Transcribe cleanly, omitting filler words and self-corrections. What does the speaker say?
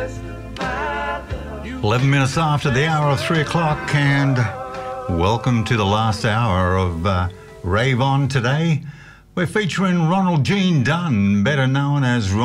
11 minutes after the hour of 3 o'clock, and welcome to the last hour of Rave On today. We're featuring Ronald Gene Dunn, better known as